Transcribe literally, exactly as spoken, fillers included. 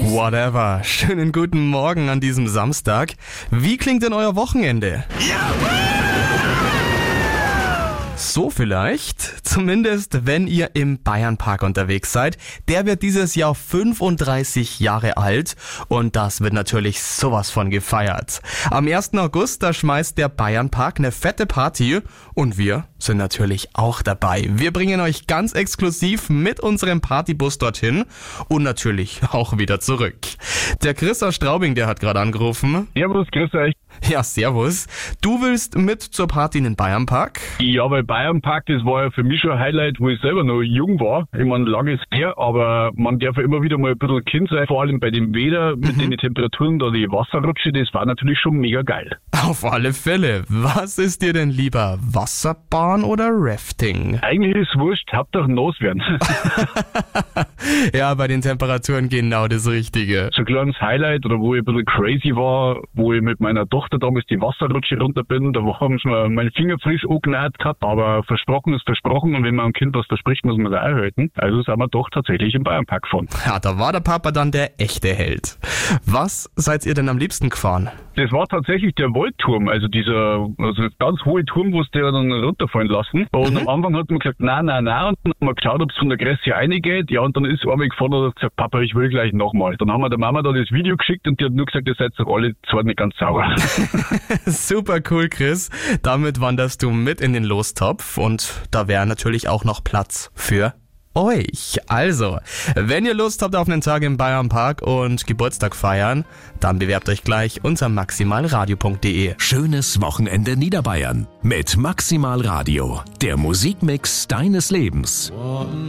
Whatever. Schönen guten Morgen an diesem Samstag. Wie klingt denn euer Wochenende? So vielleicht, zumindest wenn ihr im Bayernpark unterwegs seid. Der wird dieses Jahr fünfunddreißig Jahre alt und das wird natürlich sowas von gefeiert. Am ersten August, da schmeißt der Bayernpark eine fette Party und wir sind natürlich auch dabei. Wir bringen euch ganz exklusiv mit unserem Partybus dorthin und natürlich auch wieder zurück. Der Chris aus Straubing, der hat gerade angerufen. Servus, grüß euch. Ja, servus. Du willst mit zur Party in den Bayernpark? Ja, weil Bayernpark, das war ja für mich schon ein Highlight, wo ich selber noch jung war. Ich meine, lange ist her, aber man darf ja immer wieder mal ein bisschen Kind sein, vor allem bei dem Wetter, mit Mhm. den Temperaturen, da die Wasserrutsche, das war natürlich schon mega geil. Auf alle Fälle. Was ist dir denn lieber? Wasserbahn oder Rafting? Eigentlich ist es wurscht, Hauptsache nass werden. Ja, bei den Temperaturen genau das Richtige. So ein kleines Highlight, oder wo ich ein bisschen crazy war, wo ich mit meiner Tochter damals die Wasserrutsche runter bin, da haben sie mir meinen Finger frisch angenäht gehabt, aber versprochen ist versprochen und wenn man einem Kind was verspricht, muss man es auch halten. Also sind wir doch tatsächlich im Bayernpark gefahren. Ja, da war der Papa dann der echte Held. Was seid ihr denn am liebsten gefahren? Das war tatsächlich der Waldturm, also dieser also ganz hohe Turm, wo es der dann runterfallen lassen. Und Mhm. am Anfang hat man gesagt, nein, nein, nein, und dann haben wir geschaut, ob es von der Größe reingeht. Ja, und dann ist einmal gefahren und hat gesagt, Papa, ich will gleich nochmal. Dann haben wir der Mama da das Video geschickt und die hat nur gesagt, ihr seid doch alle zwar nicht ganz sauber. Super cool, Chris. Damit wanderst du mit in den Lostopf und da wäre natürlich auch noch Platz für euch. Also, wenn ihr Lust habt auf einen Tag im Bayernpark und Geburtstag feiern, dann bewerbt euch gleich unter maximalradio punkt de. Schönes Wochenende Niederbayern mit Maximal Radio, der Musikmix deines Lebens.